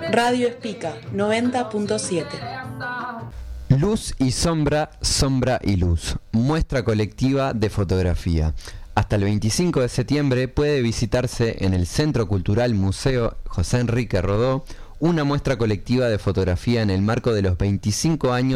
Radio Espica 90.7. Luz y sombra, sombra y luz. Muestra colectiva de fotografía. Hasta el 25 de septiembre puede visitarse en el Centro Cultural Museo José Enrique Rodó una muestra colectiva de fotografía en el marco de los 25 años